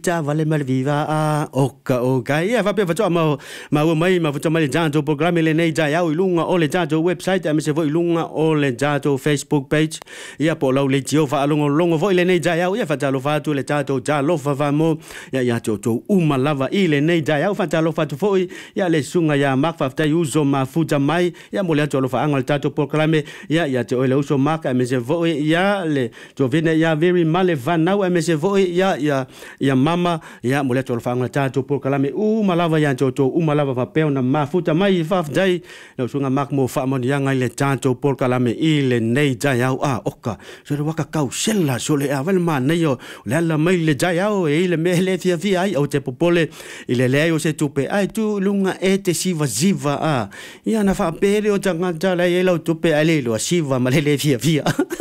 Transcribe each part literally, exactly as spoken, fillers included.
cha vale mal viva a oka oka ia fa pe fa cho ma ma mai ma fa cho mai janto programa le nei ja ya ilunga o le janto website me se vo ilunga o le janto Facebook page ia po lo le tio fa longo longo vo le nei ja ya ia fa ta lo fa tu le janto ja lo fa va mo ia ia to to uma lava i le nei ja ya fa ta lo fa tu foi ia le sunga ya mak fa ta uso ma futa mai ia mo le to lo fa angal janto programa ia ia to le uso mak me se vo ia le to vene ia very male va now me se vo ia ia ia mama ia mo le to lo fa angal janto programa u malava ya to to u malava fa pe na ma futa mai fa dai le sunga mak mo fa mo ia ngai le janto programa i le nei ja ya a oka so le waka kau sella so le avel ma nei yo le la mai le ja ya o e le me le fia fia ai o te popole i le le o se tupe ai tu lunga e te siva ziva a ia na fa pere o tanga ja le e lo tupe ale lo siva ma le le fia fia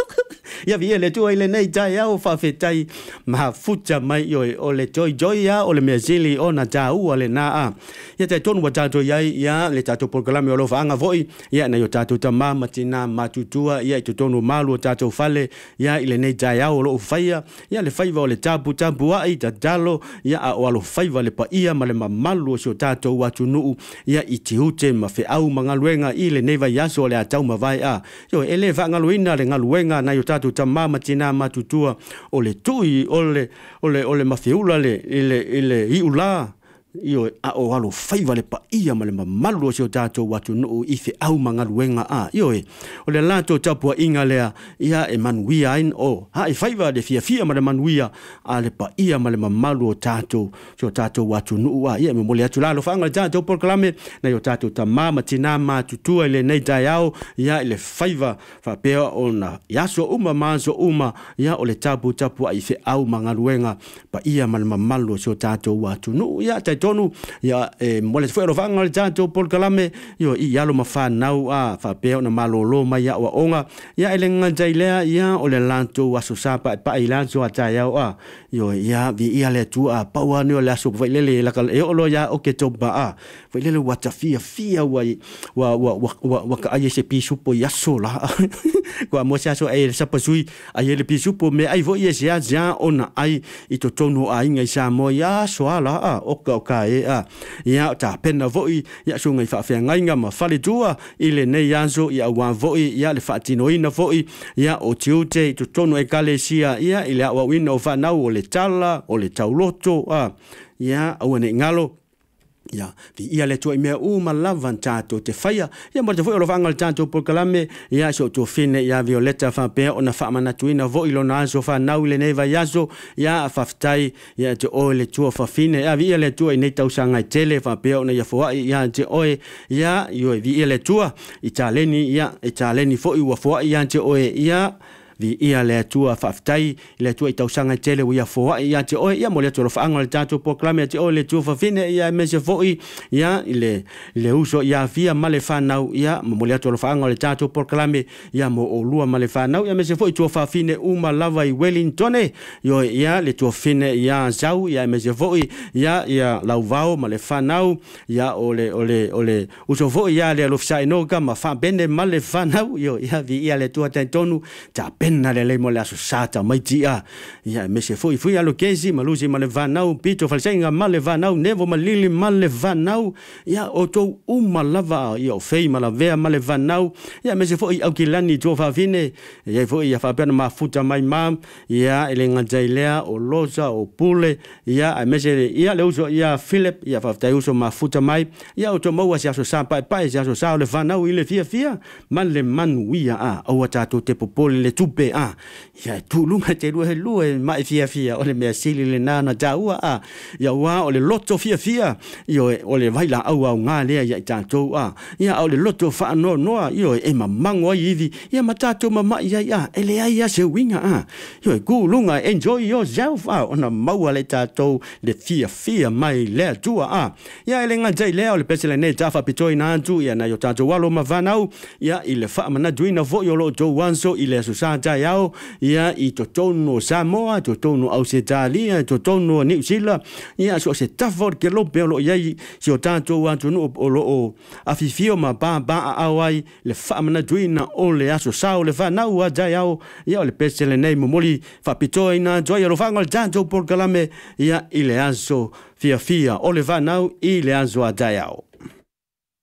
ia via le tu ile nei ja ya o fa fetai ma futa mai yo o le joy joy ya o le mesili ona ja u le na a ia te tonu wa tato ia ia le tato programa o lo fa anga voi ia na yo tato tama matina matutua ia te tonu malu tato fale ia ile nei ja ya o lo faia ia le faiva o le tapu tapu ai ta dalo ia o lo faiva le pa ia ma le mamalu so tato wa tunu ia i te ute ma fe au mangaluenga ile neva yaso le atau ma vai a yo ele va ngaluina le ngaluenga na yo tato tama matina matutua o le tui o le o le o le mafiula le ile ile iula io a o alo faiva le pa ia ma le mamalu o tato watu no i fe au mangaluenga a io e o le lato tapua inga lea ia e manuia in o ha i faiva le fia fia ma le manuia a le pa ia ma le mamalu o tato so tato watu no a ia me mo le atu lalo fanga tato proclame na yo tato tamama tina ma tutua le nei daiao ia le faiva fa pea ona yaso uma maso uma ia o le tapu tapua i fe au mangaluenga pa ia ma le mamalu o tato watu no ia tonu ya e mole foi rovanga le tanto por kalame yo i yalo mafa nau a fa pe na malolo ma ya wa onga ya elenga jailea ya o le lanto wa so sapa pa ilanso ata ya a yo ya vi ia le tu a pa wa no la so vai lele la kal e o ya o ke to ba a vai lele wa tafia fia wa wa wa wa ka ai se pi supo ya so la kwa mo sa so e sa pasui ai le pi supo me ai vo ye ya ja ona ai i to tonu ai ngai sa mo ya so ala a o ka e a ia ta pena voi ia so ngai fa fa ngai nga ma fale tua ile nei yanzo ia wa voi ia le fatino ina voi ia o tiute to tono e kalesia ia ile wa wina o fa na o le tala o le tauloto a ia o ne ngalo ia vi ia le toi me u malava tato te faia ia mo te foi lo vanga tato por kalame ia so to fine ia violeta fa pe ona fa mana tuina vo ilo na so fa na ule neva yaso ia fa ftai ia te o le tu fa fine ia vi le tu nei tau sanga tele fa pe ona ia fo ia te oe ia io vi le tu italeni ia italeni fo i wa fo ia te oe ia vi ia le tua faftai le tua tau sanga tele ia fo ia te o ia mo le tua fa angol tato proclame te o le tua fa fine ia me se foi ia le le uso ia via male fa nau ia mo le tua fa angol tato proclame ia mo o lua male fa nau ia me se foi tua fa fine uma lava i Wellington yo ia le tua fine ia zau ia me se foi ia ia lauvao male fa nau ia ole ole ole uso foi ia le lo fsai no ka ma fa bene male fa nau yo ia vi ia le tua tentonu ta pena le le mo le asosata mai tia ia me se foi foi alo kesi malusi male vanau pito falsenga male vanau nevo malili male vanau ia oto uma lava ia fei mala vea male vanau ia me se foi au kilani to fa vine ia foi ia fa pena mafuta mai mam ia elenga jailea o loza o pule ia me se ia le uso ia Philip ia fa ta uso mafuta mai ia oto mo sia so sapa pai sia so sa le vanau ile fia fia man le man wia a o tato te popole le tu pe a ya tu lunga te lu lu e mai fia fia o le me sili le nana taua a ya wa o le loto fia fia yo o le vai la au au nga le ya tato a ya o le loto fa no no yo e mamango ivi ya matato mama ya ya ele ai ya se winga a yo ku lunga enjoy yourself a ona mau le tato le fia fia mai le tu a ya ele nga jai le o le pesele ne tafa pitoi na tu ya na yo tato walo mavanau ya ile fa mana duina vo yo lo to wanso ile susa jai au ia i to tonu Samoa to tonu Australia to tonu New Zealand ia so se tafo ke lo pe lo ia si o tanto wa tonu o lo o afifio ma ba ba awai le fa mana duina o le aso sao le fa na wa jai au ia le pesele nei mo moli fa pitoina joia lo fa ngol tanto por kalame ia ile aso fia fia o le va nau i le aso a jai au